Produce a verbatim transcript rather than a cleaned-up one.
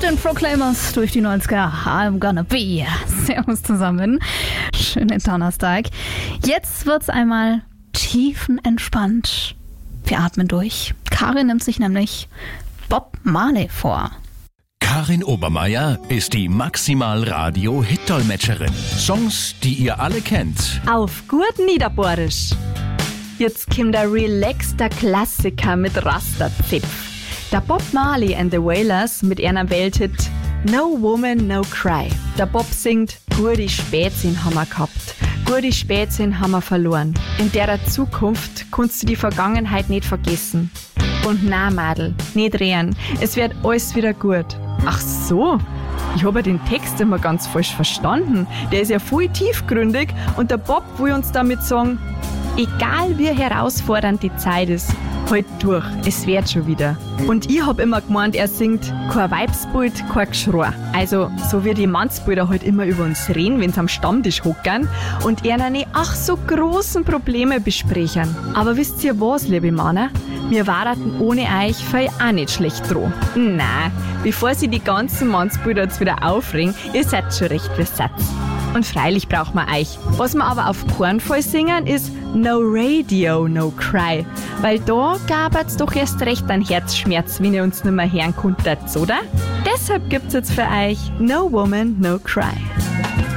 Legend Proclaimers durch die neunziger. I'm gonna be. Servus zusammen. Schönen Donnerstag. Jetzt wird's einmal tiefenentspannt. Wir atmen durch. Karin nimmt sich nämlich Bob Marley vor. Karin Obermeier ist die Maximal-Radio-Hit-Dolmetscherin. Songs, die ihr alle kennt. Auf gut Niederbohrisch. Jetzt kommt der relaxter Klassiker mit Rastazipf. Der Bob Marley and the Wailers mit einer Welthit No Woman, No Cry. Der Bob singt, gute Spätsinn haben wir gehabt, gute Spätsinn haben wir verloren. In der Zukunft kannst du die Vergangenheit nicht vergessen. Und na Madel, nicht drehen, es wird alles wieder gut. Ach so, ich habe den Text immer ganz falsch verstanden. Der ist ja voll tiefgründig und der Bob will uns damit sagen, egal wie herausfordernd die Zeit ist, halt durch, es wird schon wieder. Und ich hab immer gemeint, er singt kein Weibsbild, kein Geschrei. Also so wie die Mannsbilder halt immer über uns reden, wenn sie am Stammtisch hockern und er eine ach so großen Probleme besprechen. Aber wisst ihr was, liebe Männer? Wir warten ohne euch für auch nicht schlecht dran. Nein, bevor sie die ganzen Mannsbilder jetzt wieder aufregen, ihr seid schon recht besetzt. Und freilich braucht man euch. Was wir aber auf keinen Fall singen, ist No Radio, No Cry. Weil da gab's doch erst recht einen Herzschmerz, wenn ihr uns nicht mehr hören konntet, oder? Deshalb gibt's jetzt für euch No Woman, No Cry.